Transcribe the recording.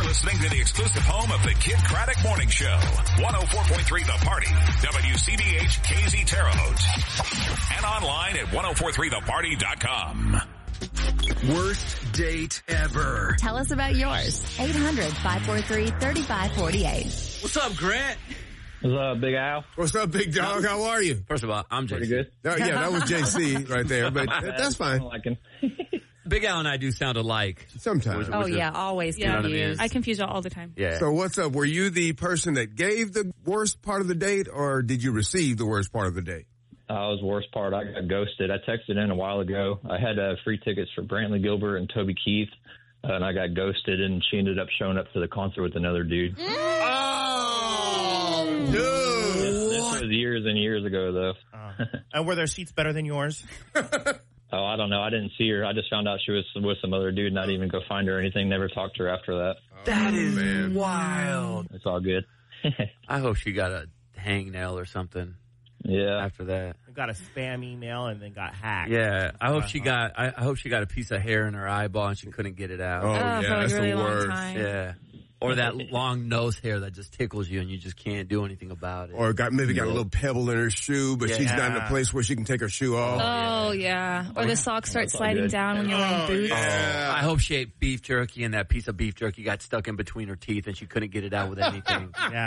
listening to the exclusive home of the Kid Craddock Morning Show. 104.3 The Party. WCBH KZ Terre Haute. And online at 1043theparty.com. Worst date ever. Tell us about yours. 800-543-3548. What's up, Grant? What's up, Big Al? What's up, big dog? How are you? First of all, I'm JC. Pretty good. Oh, yeah, that was JC right there, but that's fine. Like him. Big Al and I do sound alike. Sometimes. Oh, yeah, always You know what I mean? confused. I confuse you all the time. Yeah. So what's up? Were you the person that gave the worst part of the date, or did you receive the worst part of the date? Was the worst part. I got ghosted. I texted in a while ago. I had free tickets for Brantley Gilbert and Toby Keith, and I got ghosted, and she ended up showing up to the concert with another dude. Oh, dude. This was years and years ago, though. And were their seats better than yours? Oh, I don't know. I didn't see her. I just found out she was with some other dude, not even go find her or anything. Never talked to her after that. That is wild. It's all good. I hope she got a hangnail or something Yeah. after that. Got a spam email and then got hacked. Yeah. I hope she got a piece of hair in her eyeball and she couldn't get it out. Oh, for yeah, a that's really the long worst. time. Yeah. Or that long nose hair that just tickles you and you just can't do anything about it. Or maybe got a little pebble in her shoe, but she's not in a place where she can take her shoe off. Oh, yeah. Or the socks start sliding down when you're wearing boots. Yeah. I hope she ate beef jerky and that piece of beef jerky got stuck in between her teeth and she couldn't get it out with anything. Yeah.